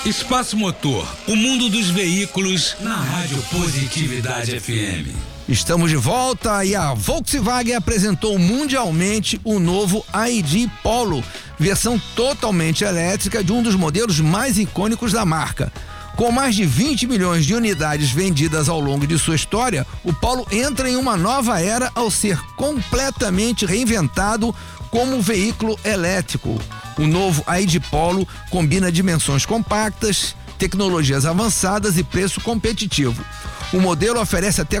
Espaço Motor, o mundo dos veículos na Rádio Positividade FM. Estamos de volta e a Volkswagen apresentou mundialmente o novo ID Polo, versão totalmente elétrica de um dos modelos mais icônicos da marca. Com mais de 20 milhões de unidades vendidas ao longo de sua história, o Polo entra em uma nova era ao ser completamente reinventado como veículo elétrico. O novo ID Polo combina dimensões compactas, tecnologias avançadas e preço competitivo. O modelo oferece até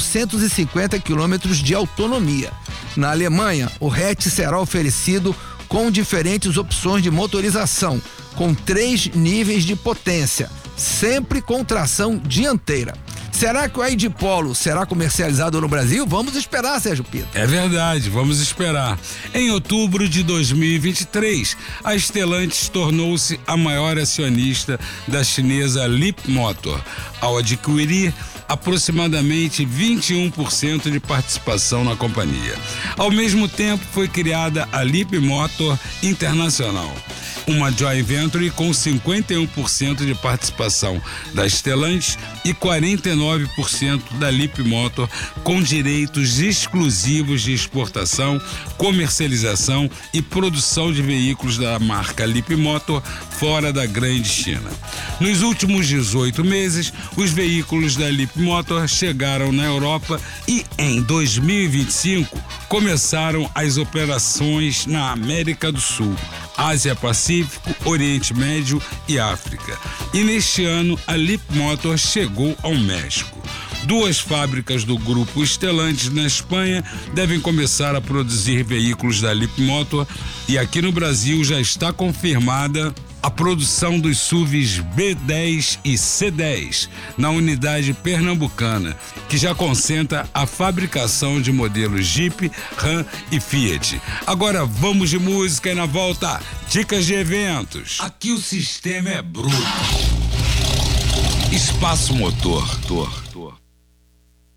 450 quilômetros de autonomia. Na Alemanha, o hatch será oferecido com diferentes opções de motorização, com 3 níveis de potência, sempre com tração dianteira. Será que o ID Polo será comercializado no Brasil? Vamos esperar, Sérgio Pinto. É verdade, vamos esperar. Em outubro de 2023, a Stellantis tornou-se a maior acionista da chinesa Leapmotor, ao adquirir aproximadamente 21% de participação na companhia. Ao mesmo tempo, foi criada a Leapmotor Internacional, uma joint venture com 51% de participação da Stellantis e 49% da Leapmotor, com direitos exclusivos de exportação, comercialização e produção de veículos da marca Leapmotor fora da Grande China. Nos últimos 18 meses, os veículos da Leapmotor chegaram na Europa e, em 2025, começaram as operações na América do Sul, Ásia-Pacífico, Oriente Médio e África. E neste ano, a Leapmotor chegou ao México. 2 fábricas do grupo Stellantis na Espanha devem começar a produzir veículos da Leapmotor e aqui no Brasil já está confirmada a produção dos SUVs B10 e C10 na unidade pernambucana, que já concentra a fabricação de modelos Jeep, Ram e Fiat. Agora vamos de música e na volta, dicas de eventos. Aqui o sistema é bruto. Espaço Motor.